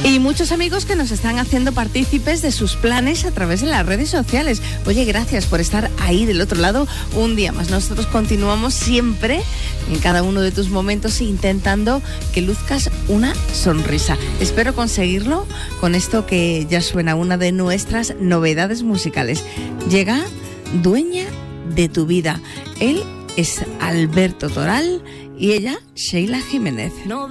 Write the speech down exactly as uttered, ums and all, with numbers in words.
Y muchos amigos que nos están haciendo partícipes de sus planes a través de las redes sociales. Oye, gracias por estar ahí del otro lado un día más. Nosotros continuamos siempre en cada uno de tus momentos intentando que luzcas una sonrisa. Espero conseguirlo con esto que ya suena, una de nuestras novedades musicales. Llega Dueña de tu vida. Él es Alberto Toral y ella, Sheila Jiménez. No.